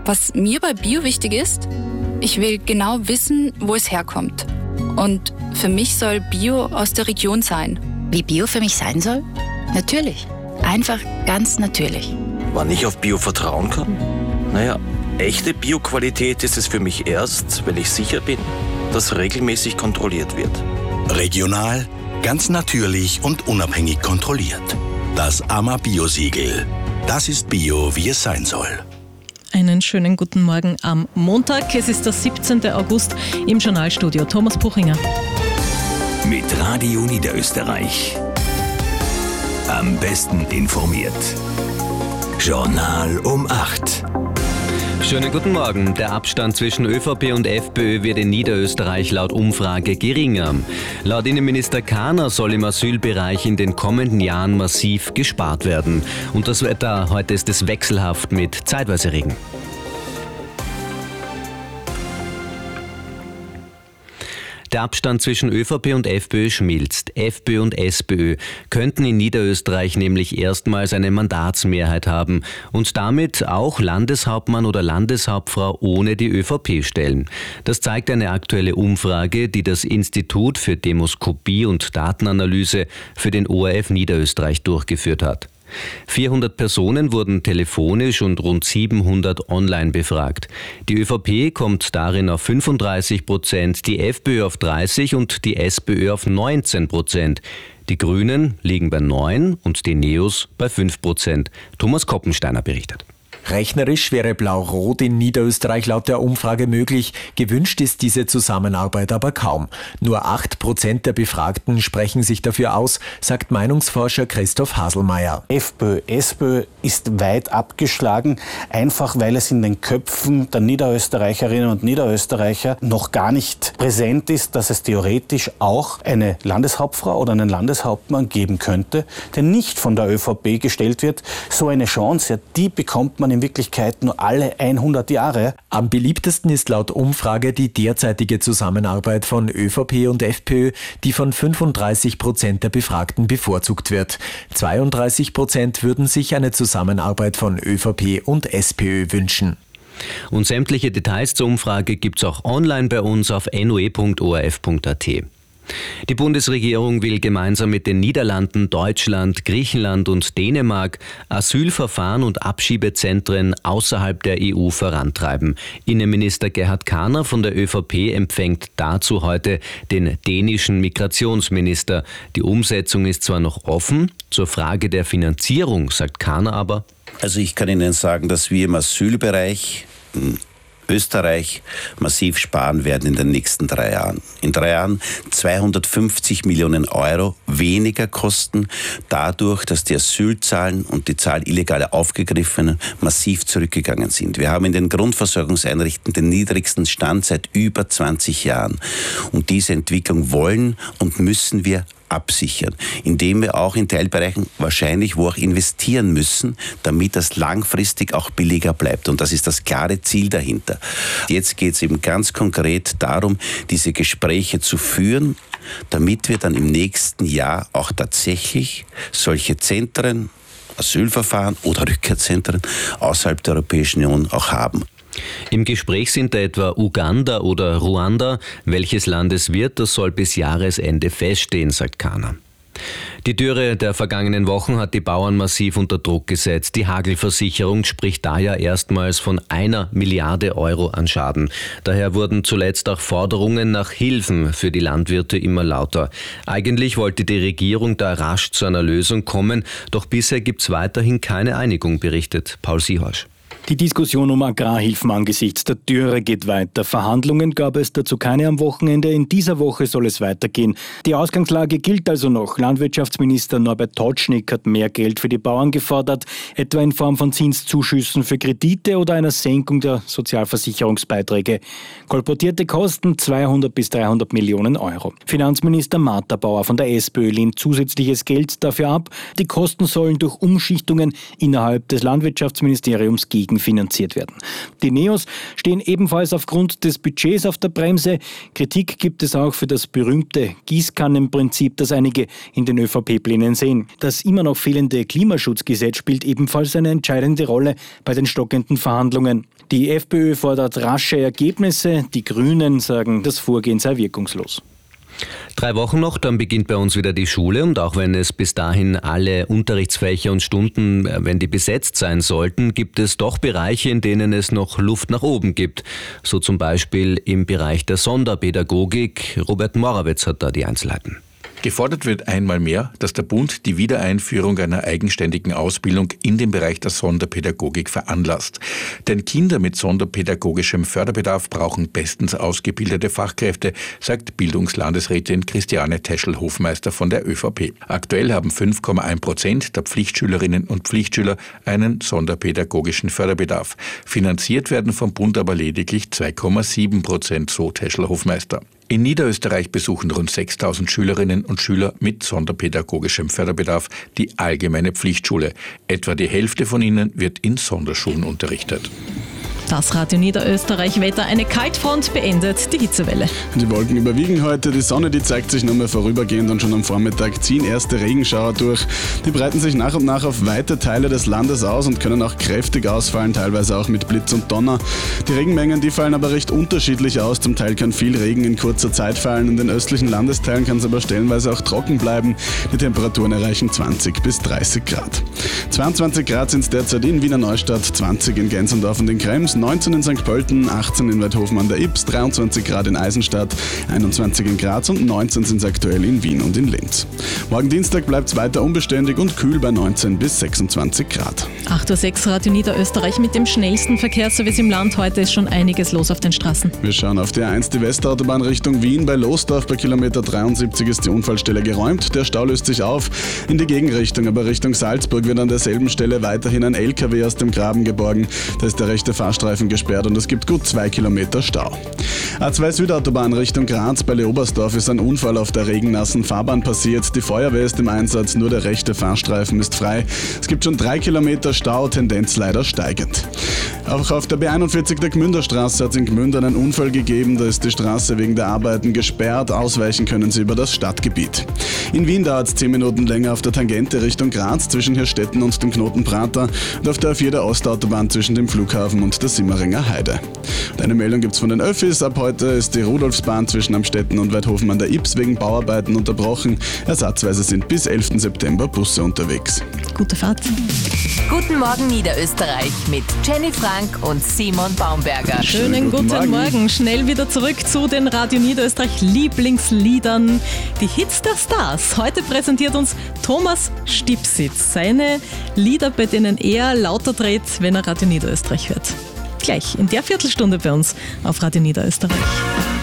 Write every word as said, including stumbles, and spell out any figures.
Was mir bei Bio wichtig ist, ich will genau wissen, wo es herkommt. Und für mich soll Bio aus der Region sein. Wie Bio für mich sein soll? Natürlich. Einfach ganz natürlich. Wann ich auf Bio vertrauen kann? Naja, echte Bio-Qualität ist es für mich erst, wenn ich sicher bin, dass regelmäßig kontrolliert wird. Regional, ganz natürlich und unabhängig kontrolliert. Das A M A Bio-Siegel. Das ist Bio, wie es sein soll. Einen schönen guten Morgen am Montag. Es ist der siebzehnte August im Journalstudio. Thomas Puchinger. Mit Radio Niederösterreich. Am besten informiert. Journal um acht. Schönen guten Morgen. Der Abstand zwischen ÖVP und FPÖ wird in Niederösterreich laut Umfrage geringer. Laut Innenminister Kahner soll im Asylbereich in den kommenden Jahren massiv gespart werden. Und das Wetter, heute ist es wechselhaft mit zeitweise Regen. Der Abstand zwischen ÖVP und FPÖ schmilzt. FPÖ und SPÖ könnten in Niederösterreich nämlich erstmals eine Mandatsmehrheit haben und damit auch Landeshauptmann oder Landeshauptfrau ohne die ÖVP stellen. Das zeigt eine aktuelle Umfrage, die das Institut für Demoskopie und Datenanalyse für den O R F Niederösterreich durchgeführt hat. vierhundert Personen wurden telefonisch und rund siebenhundert online befragt. Die ÖVP kommt darin auf fünfunddreißig Prozent, die FPÖ auf dreißig und die SPÖ auf neunzehn Prozent. Die Grünen liegen bei neun und die Neos bei fünf Prozent. Thomas Koppensteiner berichtet. Rechnerisch wäre Blau-Rot in Niederösterreich laut der Umfrage möglich. Gewünscht ist diese Zusammenarbeit aber kaum. Nur acht Prozent der Befragten sprechen sich dafür aus, sagt Meinungsforscher Christoph Haselmeier. FPÖ, SPÖ ist weit abgeschlagen, einfach weil es in den Köpfen der Niederösterreicherinnen und Niederösterreicher noch gar nicht präsent ist, dass es theoretisch auch eine Landeshauptfrau oder einen Landeshauptmann geben könnte, der nicht von der ÖVP gestellt wird. So eine Chance, ja, die bekommt man in Wirklichkeit nur alle hundert Jahre. Am beliebtesten ist laut Umfrage die derzeitige Zusammenarbeit von ÖVP und FPÖ, die von fünfunddreißig Prozent der Befragten bevorzugt wird. zweiunddreißig Prozent würden sich eine Zusammenarbeit von ÖVP und SPÖ wünschen. Und sämtliche Details zur Umfrage gibt's auch online bei uns auf n o e punkt o r f punkt a t. Die Bundesregierung will gemeinsam mit den Niederlanden, Deutschland, Griechenland und Dänemark Asylverfahren und Abschiebezentren außerhalb der E U vorantreiben. Innenminister Gerhard Kahner von der ÖVP empfängt dazu heute den dänischen Migrationsminister. Die Umsetzung ist zwar noch offen, zur Frage der Finanzierung sagt Kahner aber: Also ich kann Ihnen sagen, dass wir im Asylbereich Österreich massiv sparen werden in den nächsten drei Jahren. In drei Jahren zweihundertfünfzig Millionen Euro weniger kosten, dadurch, dass die Asylzahlen und die Zahl illegaler Aufgegriffenen massiv zurückgegangen sind. Wir haben in den Grundversorgungseinrichtungen den niedrigsten Stand seit über zwanzig Jahren. Und diese Entwicklung wollen und müssen wir absichern, indem wir auch in Teilbereichen wahrscheinlich wo auch investieren müssen, damit das langfristig auch billiger bleibt. Und das ist das klare Ziel dahinter. Jetzt geht es eben ganz konkret darum, diese Gespräche zu führen, damit wir dann im nächsten Jahr auch tatsächlich solche Zentren, Asylverfahren oder Rückkehrzentren außerhalb der Europäischen Union auch haben. Im Gespräch sind da etwa Uganda oder Ruanda. Welches Land es wird, das soll bis Jahresende feststehen, sagt Kahner. Die Dürre der vergangenen Wochen hat die Bauern massiv unter Druck gesetzt. Die Hagelversicherung spricht daher erstmals von einer Milliarde Euro an Schaden. Daher wurden zuletzt auch Forderungen nach Hilfen für die Landwirte immer lauter. Eigentlich wollte die Regierung da rasch zu einer Lösung kommen, doch bisher gibt es weiterhin keine Einigung, berichtet Paul Sihorsch. Die Diskussion um Agrarhilfen angesichts der Dürre geht weiter. Verhandlungen gab es dazu keine am Wochenende. In dieser Woche soll es weitergehen. Die Ausgangslage gilt also noch. Landwirtschaftsminister Norbert Totschnig hat mehr Geld für die Bauern gefordert, etwa in Form von Zinszuschüssen für Kredite oder einer Senkung der Sozialversicherungsbeiträge. Kolportierte Kosten zweihundert bis dreihundert Millionen Euro. Finanzminister Martha Bauer von der SPÖ lehnt zusätzliches Geld dafür ab. Die Kosten sollen durch Umschichtungen innerhalb des Landwirtschaftsministeriums gegen finanziert werden. Die Neos stehen ebenfalls aufgrund des Budgets auf der Bremse. Kritik gibt es auch für das berühmte Gießkannenprinzip, das einige in den ÖVP-Plänen sehen. Das immer noch fehlende Klimaschutzgesetz spielt ebenfalls eine entscheidende Rolle bei den stockenden Verhandlungen. Die FPÖ fordert rasche Ergebnisse. Die Grünen sagen, das Vorgehen sei wirkungslos. Drei Wochen noch, dann beginnt bei uns wieder die Schule und auch wenn es bis dahin alle Unterrichtsfächer und Stunden, wenn die besetzt sein sollten, gibt es doch Bereiche, in denen es noch Luft nach oben gibt. So zum Beispiel im Bereich der Sonderpädagogik. Robert Morawetz hat da die Einzelheiten. Gefordert wird einmal mehr, dass der Bund die Wiedereinführung einer eigenständigen Ausbildung in dem Bereich der Sonderpädagogik veranlasst. Denn Kinder mit sonderpädagogischem Förderbedarf brauchen bestens ausgebildete Fachkräfte, sagt Bildungslandesrätin Christiane Teschel-Hofmeister von der ÖVP. Aktuell haben fünf Komma eins Prozent der Pflichtschülerinnen und Pflichtschüler einen sonderpädagogischen Förderbedarf. Finanziert werden vom Bund aber lediglich zwei Komma sieben Prozent, so Teschel-Hofmeister. In Niederösterreich besuchen rund sechstausend Schülerinnen und Schüler mit sonderpädagogischem Förderbedarf die allgemeine Pflichtschule. Etwa die Hälfte von ihnen wird in Sonderschulen unterrichtet. Das Radio Niederösterreich Wetter. Eine Kaltfront beendet die Hitzewelle. Die Wolken überwiegen heute, die Sonne, die zeigt sich nur mehr vorübergehend und schon am Vormittag ziehen erste Regenschauer durch. Die breiten sich nach und nach auf weite Teile des Landes aus und können auch kräftig ausfallen, teilweise auch mit Blitz und Donner. Die Regenmengen, die fallen aber recht unterschiedlich aus. Zum Teil kann viel Regen in kurzer Zeit fallen. In den östlichen Landesteilen kann es aber stellenweise auch trocken bleiben. Die Temperaturen erreichen zwanzig bis dreißig Grad. zweiundzwanzig Grad sind es derzeit in Wiener Neustadt, zwanzig in Gänserndorf und in Krems, neunzehn in Sankt Pölten, achtzehn in Weidhofen an der Ybbs, dreiundzwanzig Grad in Eisenstadt, einundzwanzig in Graz und neunzehn sind es aktuell in Wien und in Linz. Morgen Dienstag bleibt es weiter unbeständig und kühl bei neunzehn bis sechsundzwanzig Grad. acht Uhr sechs Radio Niederösterreich mit dem schnellsten Verkehrsservice im Land. Heute ist schon einiges los auf den Straßen. Wir schauen auf die A eins, die Westautobahn Richtung Wien. Bei Losdorf bei Kilometer dreiundsiebzig ist die Unfallstelle geräumt. Der Stau löst sich auf. In die Gegenrichtung, aber Richtung Salzburg wird an derselben Stelle weiterhin ein L K W aus dem Graben geborgen. Da ist der rechte Fahrstreifen gesperrt und es gibt gut zwei Kilometer Stau. A zwei Südautobahn Richtung Graz bei Leobersdorf ist ein Unfall auf der regennassen Fahrbahn passiert. Die Feuerwehr ist im Einsatz, nur der rechte Fahrstreifen ist frei. Es gibt schon drei Kilometer Stau, Tendenz leider steigend. Auch auf der B einundvierzig der Gmünderstraße hat es in Gmünd einen Unfall gegeben. Da ist die Straße wegen der Arbeiten gesperrt. Ausweichen können Sie über das Stadtgebiet. In Wien dauert es zehn Minuten länger auf der Tangente Richtung Graz zwischen Hirstetten und dem Knoten Prater und auf der A vier der Ostautobahn zwischen dem Flughafen und der Simmeringer Heide. Und eine Meldung gibt es von den Öffis. Ab heute ist die Rudolfsbahn zwischen Amstetten und Weidhofen an der Ybbs wegen Bauarbeiten unterbrochen. Ersatzweise sind bis elften September Busse unterwegs. Gute Fahrt. Guten Morgen Niederösterreich mit Jenny Frank und Simon Baumberger. Schönen guten, guten Morgen. Morgen. Schnell wieder zurück zu den Radio Niederösterreich Lieblingsliedern. Die Hits der Stars. Heute präsentiert uns Thomas Stipsitz seine Lieder, bei denen er lauter dreht, wenn er Radio Niederösterreich hört. Gleich in der Viertelstunde bei uns auf Radio Niederösterreich.